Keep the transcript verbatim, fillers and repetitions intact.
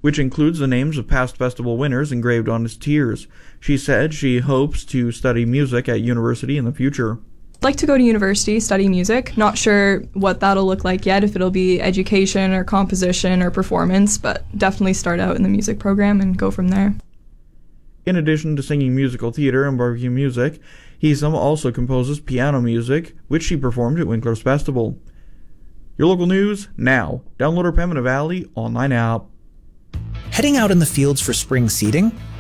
which includes the names of past festival winners engraved on its tiers. She said she hopes to study music at university in the future. I'd like to go to university, study music. Not sure what that'll look like yet, if it'll be education or composition or performance, but definitely start out in the music program and go from there. In addition to singing musical theater and barbecue music, Heasem also composes piano music, which she performed at Winkler's Festival. Your local news now. Download our Pembina Valley online app. Heading out in the fields for spring seeding?